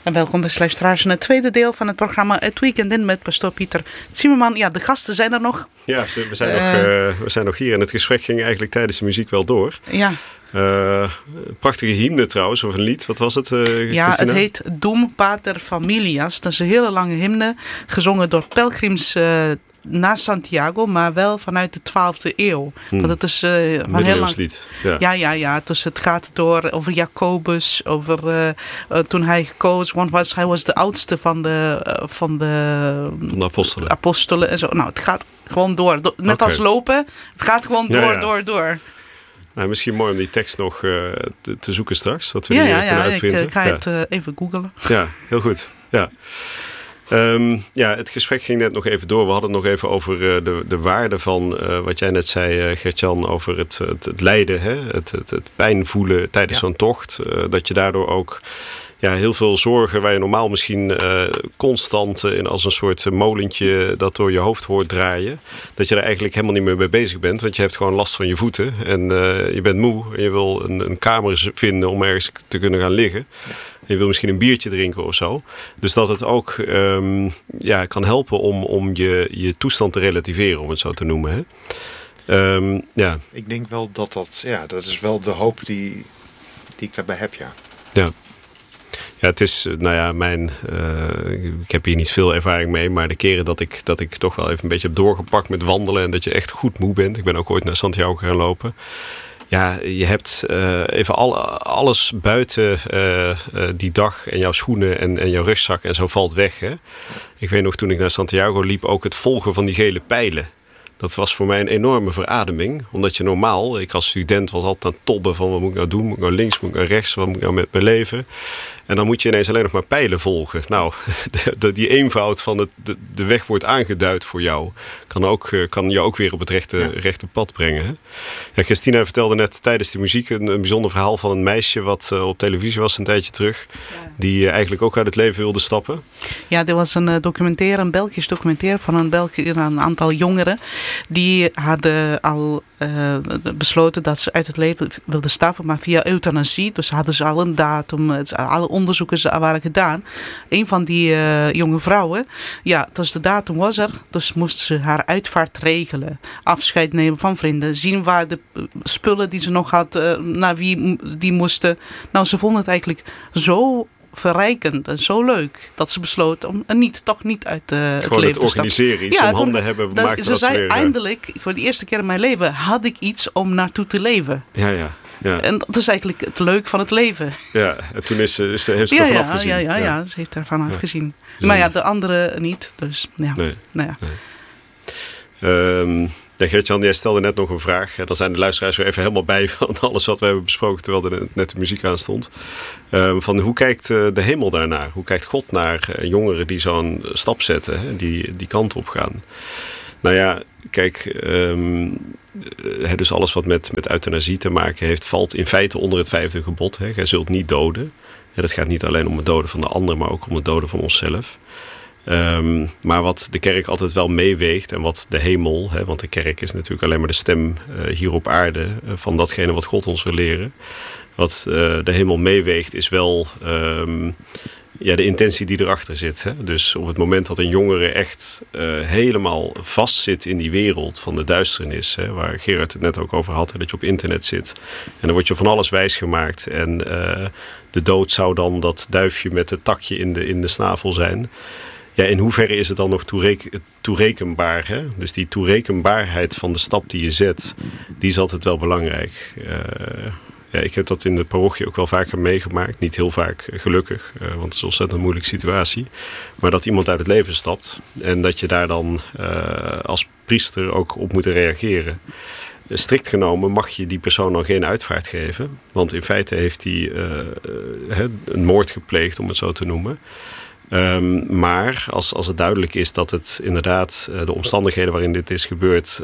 En welkom beste luisteraars in het tweede deel van het programma Het Weekend In met pastoor Pieter Zimmerman. Ja, de gasten zijn er nog. Ja, we zijn nog hier en het gesprek ging eigenlijk tijdens de muziek wel door. Ja. Prachtige hymne trouwens, of een lied. Wat was het, Ja, Christina? Het heet Dum Pater Familias. Dat is een hele lange hymne, gezongen door pelgrims naar Santiago, maar wel vanuit de 12e eeuw. Want het is van heel lang. Lied. Ja. Dus het gaat over Jacobus, over toen hij gekozen was. Hij was de oudste van de apostelen en zo. Nou, het gaat gewoon door. Net als lopen. Het gaat gewoon door. Nou, misschien mooi om die tekst nog te zoeken straks. Dat we die kunnen uitprinten. Ik ga het even googlen. Ja, heel goed. Ja. Het gesprek ging net nog even door. We hadden het nog even over de waarde van wat jij net zei, Gert-Jan, over het lijden, hè? Het pijn voelen tijdens zo'n tocht. Dat je daardoor ook heel veel zorgen waar je normaal misschien constant in als een soort molentje dat door je hoofd hoort draaien. Dat je er eigenlijk helemaal niet meer mee bezig bent. Want je hebt gewoon last van je voeten. En je bent moe. En je wil een kamer vinden om ergens te kunnen gaan liggen. Ja. En je wil misschien een biertje drinken of zo. Dus dat het ook kan helpen om je toestand te relativeren, om het zo te noemen. Hè? Ik denk wel dat is wel de hoop die ik daarbij heb, ja. Ja. Ja, het is, ik heb hier niet veel ervaring mee, maar de keren dat ik toch wel even een beetje heb doorgepakt met wandelen en dat je echt goed moe bent. Ik ben ook ooit naar Santiago gaan lopen. Ja, je hebt even alles buiten die dag en jouw schoenen en jouw rugzak en zo valt weg. Hè? Ik weet nog, toen ik naar Santiago liep, ook het volgen van die gele pijlen. Dat was voor mij een enorme verademing. Omdat je normaal, ik als student was altijd aan het tobben van wat moet ik nou doen? Moet ik nou links, moet ik nou rechts? Wat moet ik nou met mijn leven? En dan moet je ineens alleen nog maar pijlen volgen. Nou, die eenvoud van de weg wordt aangeduid voor jou. Kan je ook weer op het rechte pad brengen. Hè? Ja, Christina vertelde net tijdens de muziek een bijzonder verhaal van een meisje wat op televisie was een tijdje terug. Ja. Die eigenlijk ook uit het leven wilde stappen. Ja, er was een Belgisch documentaire van een aantal jongeren. Die hadden al besloten dat ze uit het leven wilden stappen, maar via euthanasie. Dus hadden ze al een datum, alle onderzoeken waren gedaan. Een van die jonge vrouwen, dus de datum was er, dus moest ze haar uitvaart regelen. Afscheid nemen van vrienden, zien waar de spullen die ze nog had, naar wie die moesten. Nou, ze vonden het eigenlijk zo verrijkend en zo leuk dat ze besloot om toch niet uit het leven te stappen. Gewoon het organiseren, iets om handen hebben maakt ze zei weer, eindelijk, voor de eerste keer in mijn leven had ik iets om naartoe te leven. Ja. En dat is eigenlijk het leuk van het leven. Ja, en toen heeft ze er vanaf gezien. Ja, ze heeft ervan afgezien. Maar de andere niet. Dus Nee. Gert-Jan, jij stelde net nog een vraag. Dan zijn de luisteraars weer even helemaal bij van alles wat we hebben besproken terwijl er net de muziek aan stond. Van hoe kijkt de hemel daarnaar? Hoe kijkt God naar jongeren die zo'n stap zetten, hè, die kant op gaan? Nou ja, kijk, dus alles wat met euthanasie te maken heeft, valt in feite onder het 5e gebod. Hè. Jij zult niet doden. Ja, dat gaat niet alleen om het doden van de ander, maar ook om het doden van onszelf. Maar wat de kerk altijd wel meeweegt en wat de hemel, hè, want de kerk is natuurlijk alleen maar de stem hier op aarde van datgene wat God ons wil leren. Wat de hemel meeweegt is wel de intentie die erachter zit. Hè? Dus op het moment dat een jongere echt helemaal vastzit in die wereld van de duisternis, hè, waar Gerard het net ook over had, hè, dat je op internet zit en dan word je van alles wijsgemaakt en de dood zou dan dat duifje met het takje in de snavel zijn. Ja, in hoeverre is het dan nog toerekenbaar? Hè? Dus die toerekenbaarheid van de stap die je zet, die is altijd wel belangrijk. Ik heb dat in de parochie ook wel vaker meegemaakt. Niet heel vaak, gelukkig, want het is een ontzettend moeilijke situatie. Maar dat iemand uit het leven stapt en dat je daar dan als priester ook op moet reageren. Strikt genomen mag je die persoon dan geen uitvaart geven. Want in feite heeft hij een moord gepleegd, om het zo te noemen. Maar als het duidelijk is dat het inderdaad de omstandigheden waarin dit is gebeurd,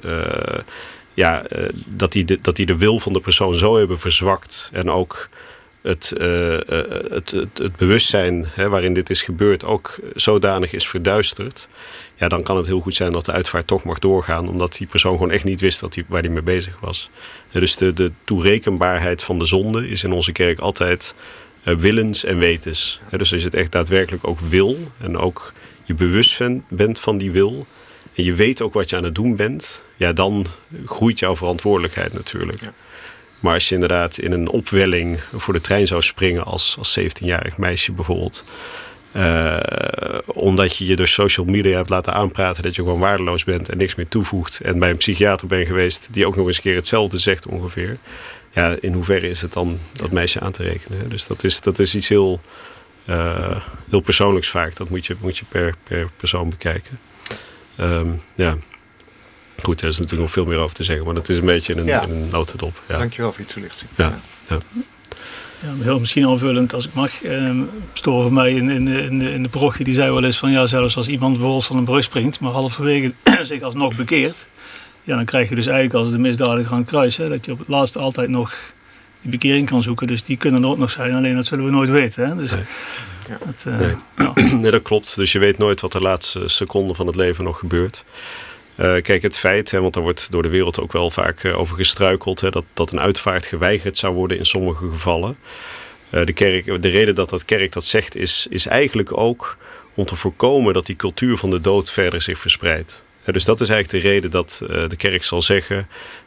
dat die de wil van de persoon zo hebben verzwakt en ook het bewustzijn waarin dit is gebeurd ook zodanig is verduisterd, ja, dan kan het heel goed zijn dat de uitvaart toch mag doorgaan, omdat die persoon gewoon echt niet wist waar hij mee bezig was. Dus de toerekenbaarheid van de zonde is in onze kerk altijd willens en wetens. Dus als je het echt daadwerkelijk ook wil en ook je bewust bent van die wil en je weet ook wat je aan het doen bent, ja, dan groeit jouw verantwoordelijkheid natuurlijk. Ja. Maar als je inderdaad in een opwelling voor de trein zou springen als 17-jarig meisje bijvoorbeeld, omdat je door social media hebt laten aanpraten dat je gewoon waardeloos bent en niks meer toevoegt en bij een psychiater bent geweest die ook nog eens een keer hetzelfde zegt ongeveer. Ja, in hoeverre is het dan dat meisje aan te rekenen? Hè? Dus dat is iets heel persoonlijks vaak. Dat moet je per persoon bekijken. Ja. Goed, er is natuurlijk nog veel meer over te zeggen, maar dat is een beetje in een notendop. Ja. Dankjewel voor je toelichting. Ja. Ja, heel misschien aanvullend als ik mag. Stoor van mij in de parochie die zei wel eens van ja, zelfs als iemand bijvoorbeeld van een brug springt, maar halverwege zich alsnog bekeert, ja, dan krijg je dus eigenlijk als de misdadiger aan het kruis, hè, dat je op het laatste altijd nog die bekering kan zoeken. Dus die kunnen er ook nog zijn, alleen dat zullen we nooit weten. Hè? Dus nee. Nee, dat klopt. Dus je weet nooit wat de laatste seconde van het leven nog gebeurt. Kijk, het feit, hè, want daar wordt door de wereld ook wel vaak over gestruikeld, hè, dat een uitvaart geweigerd zou worden in sommige gevallen. De reden dat de kerk dat zegt is eigenlijk ook om te voorkomen dat die cultuur van de dood verder zich verspreidt. Dus dat is eigenlijk de reden dat de kerk zal zeggen,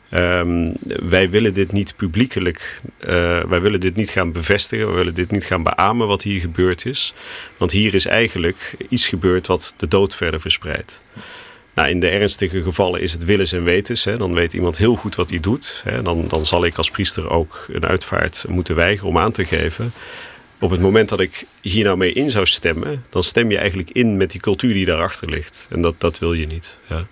wij willen dit niet publiekelijk, wij willen dit niet gaan bevestigen, we willen dit niet gaan beamen wat hier gebeurd is. Want hier is eigenlijk iets gebeurd wat de dood verder verspreidt. Nou, in de ernstige gevallen is het willens en wetens. Hè. Dan weet iemand heel goed wat hij doet. Hè. Dan zal ik als priester ook een uitvaart moeten weigeren om aan te geven. Op het moment dat ik hier nou mee in zou stemmen, dan stem je eigenlijk in met die cultuur die daarachter ligt. En dat wil je niet. Ja.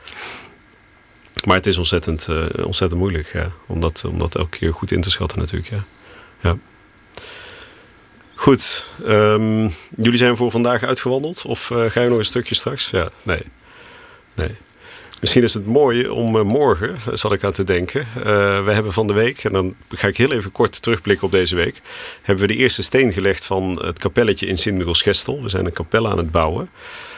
Maar het is ontzettend moeilijk, ja, om dat elke keer goed in te schatten natuurlijk. Ja. Ja. Goed, jullie zijn voor vandaag uitgewandeld? Of ga je nog een stukje straks? Ja, nee. Misschien is het mooi om morgen, zat ik aan te denken. We hebben van de week, en dan ga ik heel even kort terugblikken op deze week, hebben we de eerste steen gelegd van het kapelletje in Sint-Michiels-Gestel. We zijn een kapel aan het bouwen.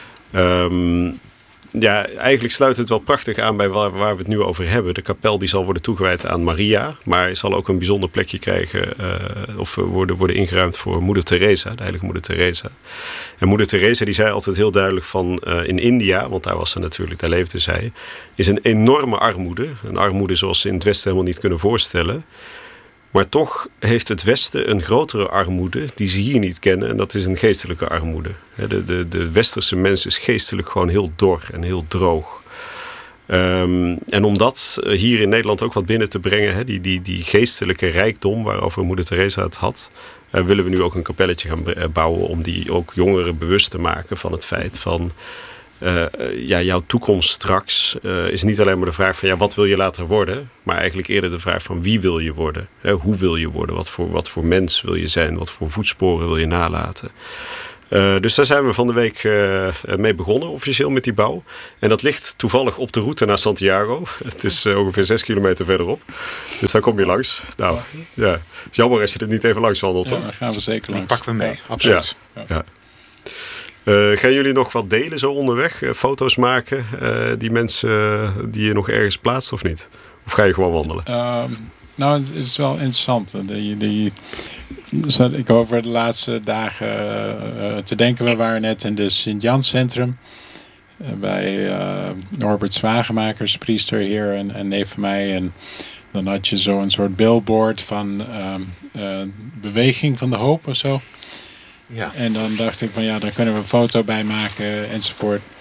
Ja, eigenlijk sluit het wel prachtig aan bij waar we het nu over hebben. De kapel die zal worden toegewijd aan Maria, maar zal ook een bijzonder plekje krijgen of worden ingeruimd voor Moeder Teresa, de heilige Moeder Teresa. En Moeder Teresa die zei altijd heel duidelijk van in India, want daar was ze natuurlijk, daar leefde zij, is een enorme armoede. Een armoede zoals ze in het Westen helemaal niet kunnen voorstellen. Maar toch heeft het Westen een grotere armoede die ze hier niet kennen. En dat is een geestelijke armoede. De westerse mens is geestelijk gewoon heel dor en heel droog. En om dat hier in Nederland ook wat binnen te brengen, die geestelijke rijkdom waarover Moeder Teresa het had, willen we nu ook een kapelletje gaan bouwen om die ook jongeren bewust te maken van het feit van jouw toekomst straks is niet alleen maar de vraag van wat wil je later worden, maar eigenlijk eerder de vraag van wie wil je worden, hoe wil je worden, wat voor mens wil je zijn, wat voor voetsporen wil je nalaten. Dus daar zijn we van de week mee begonnen, officieel met die bouw. En dat ligt toevallig op de route naar Santiago. Het is ongeveer 6 kilometer verderop. Dus daar kom je langs. Nou, ja. Het is jammer als je er niet even langs wandelt. Ja, daar gaan we zeker langs. Die pakken we mee, absoluut. Ja. Gaan jullie nog wat delen zo onderweg? Foto's maken? Die mensen die je nog ergens plaatst of niet? Of ga je gewoon wandelen? Nou, het is wel interessant. Ik over de laatste dagen te denken. We waren net in de Sint-Jans Centrum. Bij Norbert Zwagemakers, priester hier en neef van mij. En dan had je zo een soort billboard van beweging van de hoop of zo. Ja. En dan dacht ik van daar kunnen we een foto bij maken enzovoort.